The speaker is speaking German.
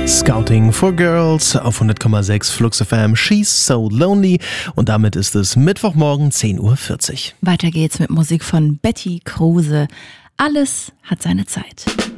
Scouting for Girls auf 100,6 Flux FM, She's So Lonely. Und damit ist es Mittwochmorgen 10.40 Uhr. Weiter geht's mit Musik von Betty Kruse. Alles hat seine Zeit.